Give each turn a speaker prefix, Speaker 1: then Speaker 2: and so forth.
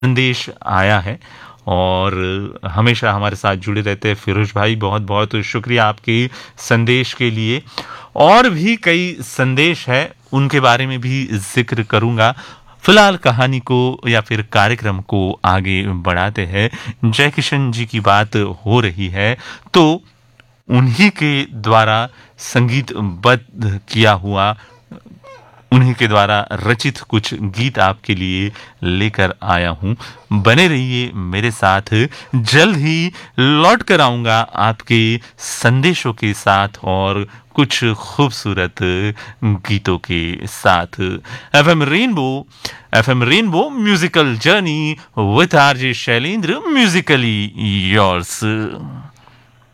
Speaker 1: संदेश आया है और हमेशा हमारे साथ जुड़े रहते हैं फिरोज भाई। बहुत बहुत शुक्रिया आपके संदेश के लिए। और भी कई संदेश है, उनके बारे में भी जिक्र करूंगा। फिलहाल कहानी को या फिर कार्यक्रम को आगे बढ़ाते हैं। जय किशन जी की बात हो रही है तो उन्हीं के द्वारा संगीतबद्ध किया हुआ, उन्हीं के द्वारा रचित कुछ गीत आपके लिए लेकर आया हूं। बने रहिए मेरे साथ, जल्द ही लौट कर आऊंगा आपके संदेशों के साथ और कुछ खूबसूरत गीतों के साथ। FM rainbow musical journey with RJ Shailendra, Musically yours.